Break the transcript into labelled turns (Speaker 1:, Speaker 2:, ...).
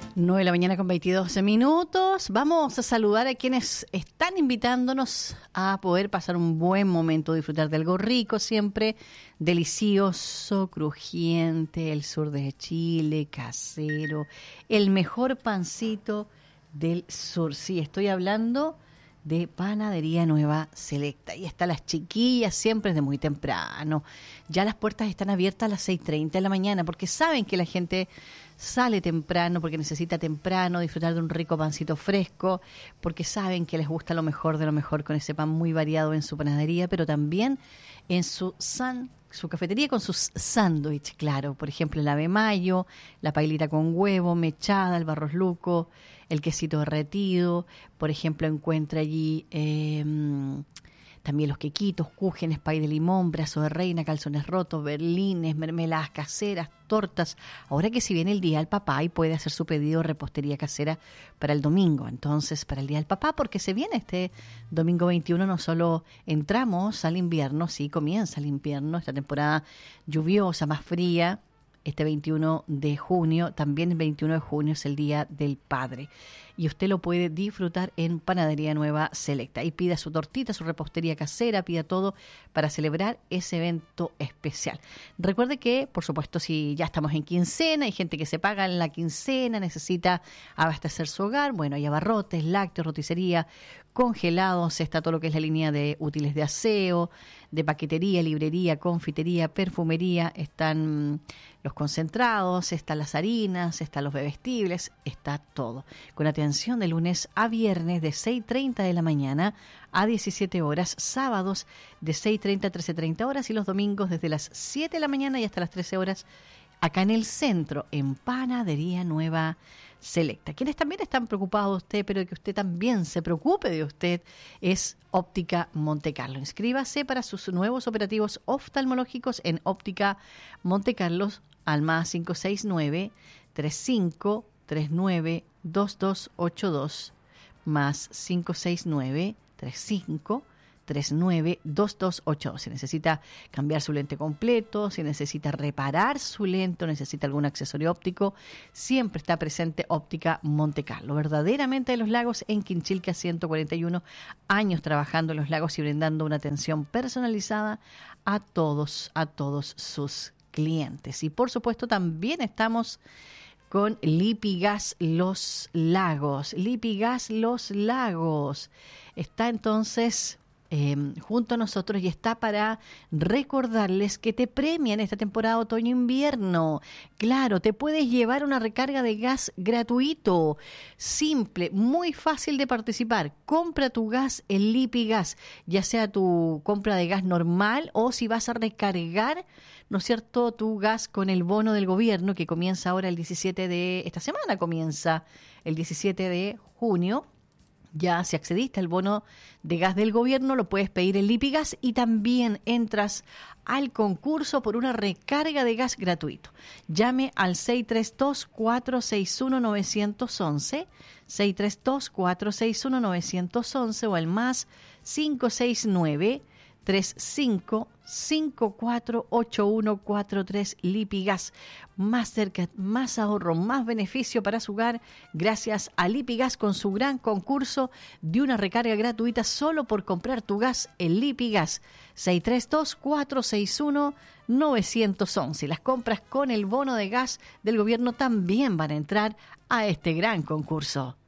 Speaker 1: 9 de la mañana con 22 minutos. Vamos a saludar a quienes están invitándonos a poder pasar un buen momento, disfrutar de algo rico, siempre delicioso, crujiente, el sur de Chile, casero, el mejor pancito del sur. Sí, estoy hablando de Panadería Nueva Selecta. Y están las chiquillas siempre desde muy temprano. Ya las puertas están abiertas a las 6:30 de la mañana porque saben que la gente sale temprano, porque necesita temprano disfrutar de un rico pancito fresco, porque saben que les gusta lo mejor de lo mejor con ese pan muy variado en su panadería, pero también en su cafetería con sus sándwiches, claro. Por ejemplo, el ave mayo, la pailita con huevo, mechada, el barros luco, el quesito derretido. Por ejemplo, encuentra allí también los quequitos, cúgenes, pay de limón, brazo de reina, calzones rotos, berlines, mermeladas caseras, tortas. Ahora que si viene el Día del Papá y puede hacer su pedido de repostería casera para el domingo. Entonces, para el Día del Papá, porque se viene este domingo 21, no solo entramos al invierno, sí, comienza el invierno, esta temporada lluviosa, más fría. Este 21 de junio, también el 21 de junio es el Día del Padre. Y usted lo puede disfrutar en Panadería Nueva Selecta. Y pida su tortita, su repostería casera, pida todo para celebrar ese evento especial. Recuerde que, por supuesto, si ya estamos en quincena, hay gente que se paga en la quincena, necesita abastecer su hogar. Bueno, hay abarrotes, lácteos, roticería, congelados, está todo lo que es la línea de útiles de aseo, de paquetería, librería, confitería, perfumería, están los concentrados, están las harinas, están los bebestibles, está todo. Con atención de lunes a viernes de 6:30 de la mañana a 17 horas, sábados de 6:30 a 13:30 horas y los domingos desde las 7 de la mañana y hasta las 13 horas acá en el centro, en Panadería Nueva Selecta. Quienes también están preocupados de usted, pero que usted también se preocupe de usted, es Óptica Montecarlo. Inscríbase para sus nuevos operativos oftalmológicos en Óptica Montecarlo al más 569-3539-2282 más 569-3539-2282. Si necesita cambiar su lente completo, si necesita reparar su lente, necesita algún accesorio óptico, siempre está presente Óptica Montecarlo. Verdaderamente de los Lagos, en Quinchilca 141, años trabajando en los Lagos y brindando una atención personalizada a todos sus clientes. Y por supuesto también estamos con Lipigas Los Lagos. Lipigas Los Lagos está entonces junto a nosotros y está para recordarles que te premian esta temporada otoño-invierno. Claro, te puedes llevar una recarga de gas gratuito, simple, muy fácil de participar. Compra tu gas en Lipigas, ya sea tu compra de gas normal o si vas a recargar, ¿no es cierto?, tu gas con el bono del gobierno que comienza ahora el 17 de esta semana, comienza el 17 de junio. Ya si accediste al bono de gas del gobierno, lo puedes pedir en Lipigas y también entras al concurso por una recarga de gas gratuito. Llame al 632-461-911, 632-461-911 o al más 569-3554-8143 Lipigas. Más cerca, más ahorro, más beneficio para su hogar gracias a Lipigas con su gran concurso de una recarga gratuita solo por comprar tu gas en Lipigas. 632-461-911. Las compras con el bono de gas del gobierno también van a entrar a este gran concurso.